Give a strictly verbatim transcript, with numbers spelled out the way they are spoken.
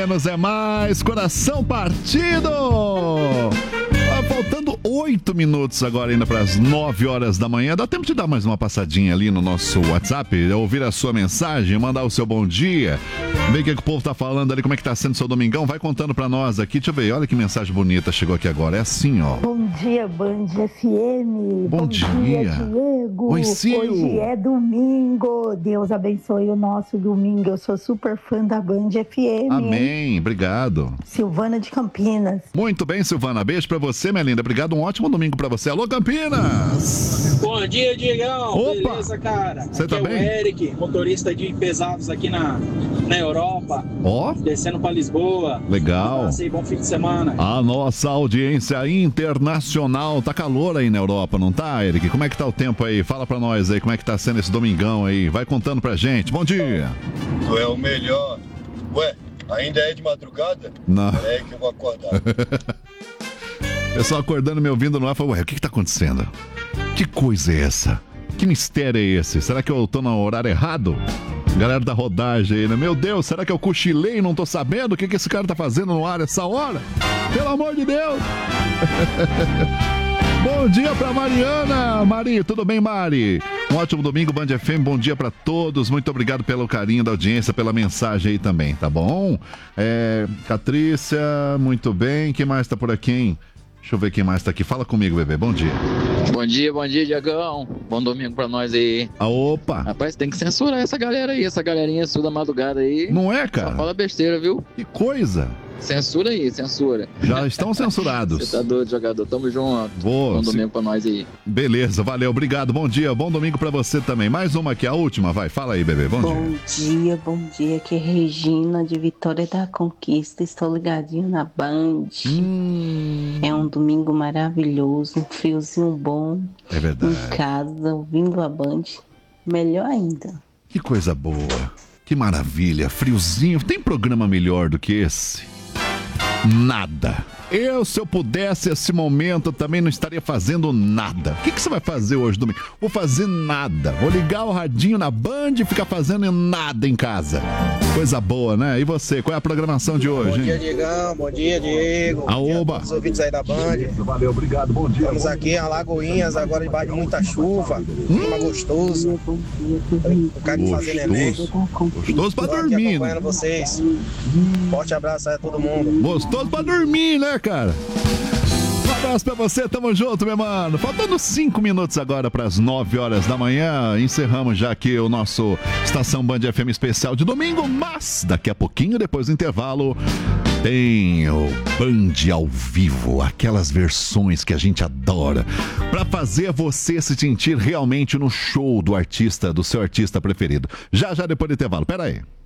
menos é mais, coração partido! Tá faltando oito minutos agora ainda para as nove horas da manhã. Dá tempo de dar mais uma passadinha ali no nosso WhatsApp, ouvir a sua mensagem, mandar o seu bom dia, ver o que, é que o povo tá falando ali, como é que tá sendo o seu domingão. Vai contando para nós aqui, deixa eu ver, olha que mensagem bonita chegou aqui agora, é assim, ó. Bom dia, Band F M. Bom, bom dia. dia, Diego. Oi, Sil. Hoje é domingo. Deus abençoe o nosso domingo. Eu sou super fã da Band F M. Amém, hein? Obrigado. Silvana de Campinas. Muito bem, Silvana. Beijo pra você, minha linda. Obrigado, um ótimo domingo pra você. Alô, Campinas! Bom dia, Diegão. Opa. Beleza, cara? Você tá é bem? o Eric, motorista de pesados aqui na, na Europa. Ó. Oh. Descendo pra Lisboa. Legal. Um bom fim de semana. A nossa audiência internacional. Tá calor aí na Europa, não tá, Eric? Como é que tá o tempo aí? Fala pra nós aí, como é que tá sendo esse domingão aí? Vai contando pra gente. Bom dia. Tu é o melhor. Ué, ainda é de madrugada? Não. É que eu vou acordar. Pessoal acordando, me ouvindo no ar, falou, ué, o que que tá acontecendo? Que coisa é essa? Que mistério é esse? Será que eu tô no horário errado? Galera da rodagem aí, né? Meu Deus, será que eu cochilei e não tô sabendo o que que esse cara tá fazendo no ar essa hora? Pelo amor de Deus! Bom dia pra Mariana! Mari, tudo bem, Mari? Um ótimo domingo, Band F M, bom dia pra todos. Muito obrigado pelo carinho da audiência, pela mensagem aí também, tá bom? É, Catrícia, muito bem. Quem mais tá por aqui, hein? Deixa eu ver quem mais tá aqui. Fala comigo, bebê. Bom dia. Bom dia, bom dia, Diagão. Bom domingo pra nós aí. Ah, opa! Rapaz, tem que censurar essa galera aí, essa galerinha sul da madrugada aí. Não é, cara? Só fala besteira, viu? Que coisa! Censura aí, censura. Já estão censurados. Você tá doido, jogador. Tamo junto. Boa, bom domingo se... pra nós aí. Beleza, valeu, obrigado. Bom dia, bom domingo pra você também. Mais uma aqui, a última, vai. Fala aí, bebê. Bom, bom dia. Bom dia, bom dia. Aqui é Regina, de Vitória da Conquista. Estou ligadinho na Band. Hum. É um domingo maravilhoso, um friozinho bom. É verdade. Em casa, ouvindo a Band. Melhor ainda. Que coisa boa. Que maravilha. Friozinho. Tem programa melhor do que esse? Nada. Eu, se eu pudesse, esse momento, também não estaria fazendo nada. O que, que você vai fazer hoje, domingo? Vou fazer nada. Vou ligar o radinho na Band e ficar fazendo nada em casa. Coisa boa, né? E você, qual é a programação de hoje, Bom dia, hein? Diegão. Bom dia, Diego. Aoba. Os ouvintes aí da Band. Valeu, obrigado. Bom dia. Estamos aqui em Alagoinhas, agora debaixo de muita chuva. Hum. Clima gostoso. O cara de fazer neném. Gostoso pra dormir, acompanhando né? vocês. Forte abraço aí a todo mundo. Gostoso pra dormir, né, cara? Um abraço pra você, tamo junto, meu mano. Faltando cinco minutos agora para as nove horas da manhã. Encerramos já aqui o nosso Estação Band F M especial de domingo, mas daqui a pouquinho, depois do intervalo, tem o Band ao vivo, aquelas versões que a gente adora, para fazer você se sentir realmente no show do artista, do seu artista preferido. Já já depois do intervalo, pera aí.